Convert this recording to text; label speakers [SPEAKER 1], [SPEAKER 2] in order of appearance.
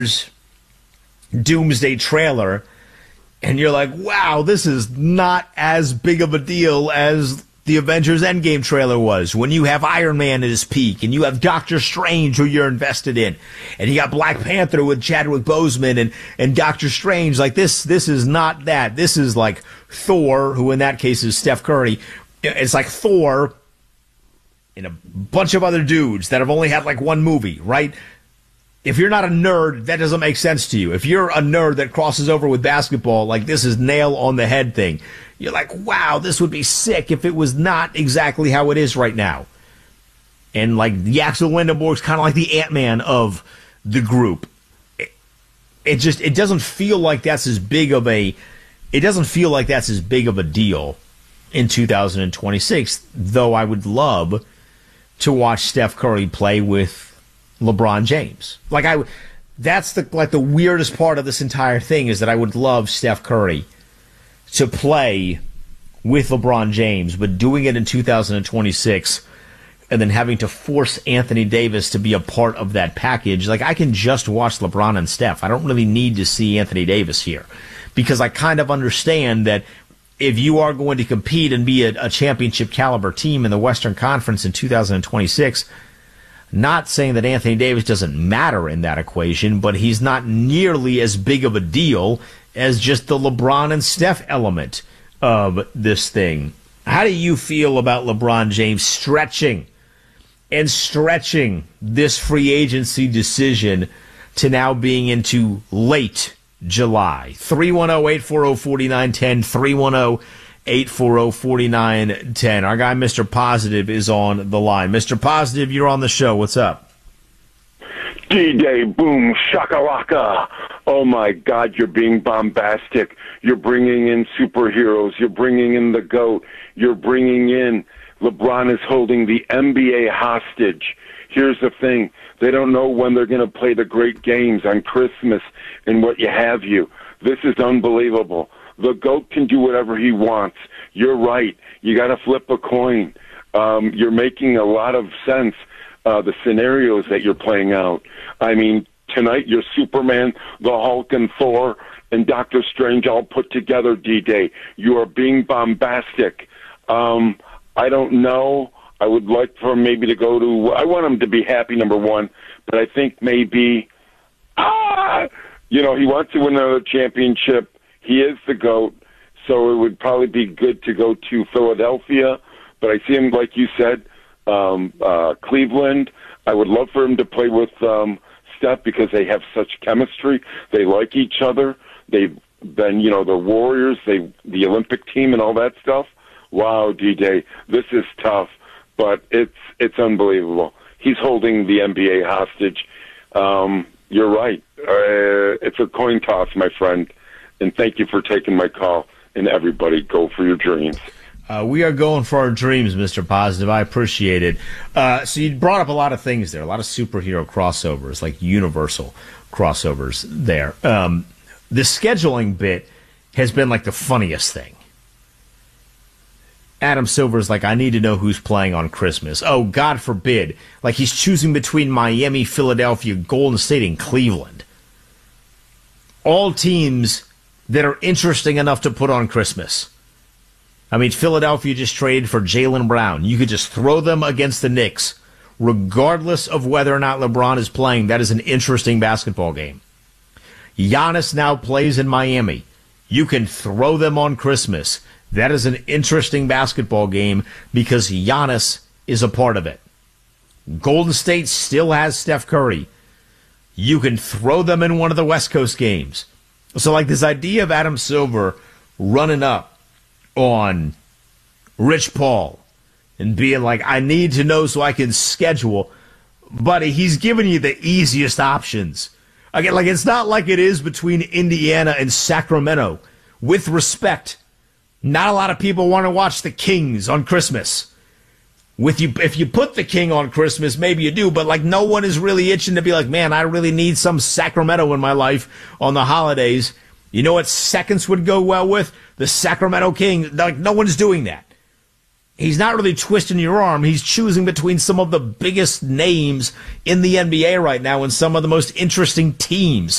[SPEAKER 1] Doomsday trailer, and you're like, wow, this is not as big of a deal as the Avengers Endgame trailer was, when you have Iron Man at his peak, and you have Doctor Strange, who you're invested in, and you got Black Panther with Chadwick Boseman and Doctor Strange. Like, this is not that. This is like Thor, who in that case is Steph Curry. It's like Thor and a bunch of other dudes that have only had like one movie, right? If you're not a nerd, that doesn't make sense to you. If you're a nerd that crosses over with basketball, like, this is nail on the head thing. You're like, wow, this would be sick if it was not exactly how it is right now. And like, Yaxel Lindenborg's kind of like the Ant-Man of the group. It doesn't feel like that's as big of a deal in 2026. Though I would love to watch Steph Curry play with LeBron James. That's the weirdest part of this entire thing, is that I would love Steph Curry to play with LeBron James, but doing it in 2026 and then having to force Anthony Davis to be a part of that package. Like, I can just watch LeBron and Steph. I don't really need to see Anthony Davis here, because I kind of understand that if you are going to compete and be a championship caliber team in the Western Conference in 2026, not saying that Anthony Davis doesn't matter in that equation, but he's not nearly as big of a deal as just the LeBron and Steph element of this thing. How do you feel about LeBron James stretching this free agency decision to now being into late July? 310-840-4910, 310-840-4910. Our guy, Mr. Positive, is on the line. Mr. Positive, you're on the show. What's up?
[SPEAKER 2] D-Day, boom, shakalaka. Oh, my God, you're being bombastic. You're bringing in superheroes. You're bringing in the GOAT. You're bringing in LeBron is holding the NBA hostage. Here's the thing. They don't know when they're going to play the great games on Christmas and what you have you. This is unbelievable. The GOAT can do whatever he wants. You're right. You got to flip a coin. You're making a lot of sense. The scenarios that you're playing out. I mean, tonight you're Superman, the Hulk, and Thor, and Doctor Strange all put together, D-Day. You are being bombastic. I don't know. I would like for him maybe to go to... I want him to be happy, number one, but I think maybe... he wants to win another championship. He is the GOAT, so it would probably be good to go to Philadelphia, but I see him, like you said, Cleveland. I would love for him to play with Steph because they have such chemistry. They like each other. They've been, the Warriors, the Olympic team and all that stuff. Wow, D-Day, this is tough, but it's unbelievable. He's holding the NBA hostage. You're right. It's a coin toss, my friend, and thank you for taking my call. And everybody, go for your dreams.
[SPEAKER 1] We are going for our dreams, Mr. Positive. I appreciate it. So you brought up a lot of things there, a lot of superhero crossovers, like Universal crossovers there. The scheduling bit has been like the funniest thing. Adam Silver's like, I need to know who's playing on Christmas. Oh, God forbid. Like, he's choosing between Miami, Philadelphia, Golden State, and Cleveland. All teams that are interesting enough to put on Christmas. I mean, Philadelphia just traded for Jaylen Brown. You could just throw them against the Knicks. Regardless of whether or not LeBron is playing, that is an interesting basketball game. Giannis now plays in Miami. You can throw them on Christmas. That is an interesting basketball game because Giannis is a part of it. Golden State still has Steph Curry. You can throw them in one of the West Coast games. So, like, this idea of Adam Silver running up on Rich Paul and being like, I need to know so I can schedule. Buddy, he's giving you the easiest options. Again, like, it's not like it is between Indiana and Sacramento. With respect, not a lot of people want to watch the Kings on Christmas. If you put the King on Christmas, maybe you do, but like, no one is really itching to be like, man, I really need some Sacramento in my life on the holidays. You know what seconds would go well with? The Sacramento King. Like, no one's doing that. He's not really twisting your arm. He's choosing between some of the biggest names in the NBA right now and some of the most interesting teams.